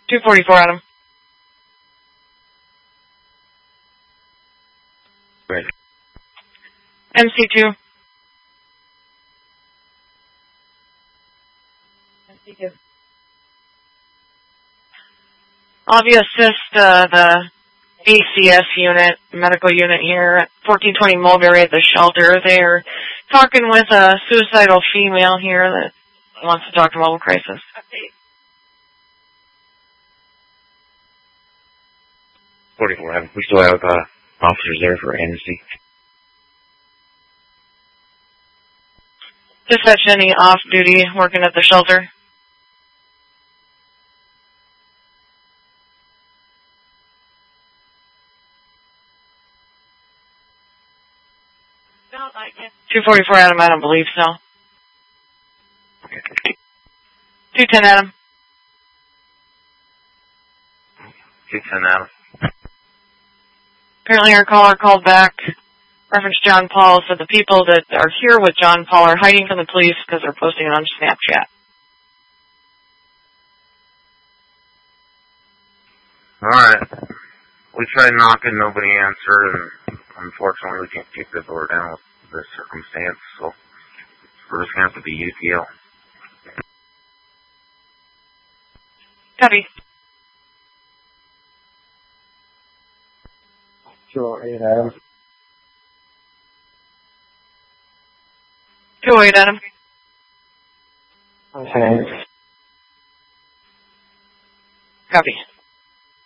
244 Adam. Right. MC2. MC2. I'll have you assist the ACS unit, medical unit here at 1420 Mulberry at the shelter. They're talking with a suicidal female here that wants to talk to mobile crisis. 44 Adam. We still have officers there for amnesty. Dispatch, any off-duty working at the shelter? No, I can't. 244 Adam, I don't believe so. Okay. 210 Adam. 210 Adam. Apparently our caller called back, referenced John Paul, said the people that are here with John Paul are hiding from the police because they're posting it on Snapchat. Alright. We tried knocking, nobody answered, and unfortunately we can't kick the door down with this circumstance, so we're just going to have to be UTL. Copy. 208 Adam. 208 Adam. Okay. Copy.